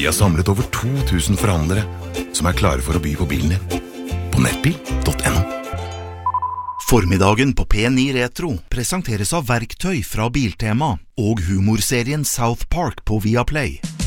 Vi har samlet over 2000 forhandlere som klare for å by på bilen din. På nettbil.no. Formiddagen på P9 Retro presenteres av verktøy fra Biltema og humorserien South Park på Viaplay.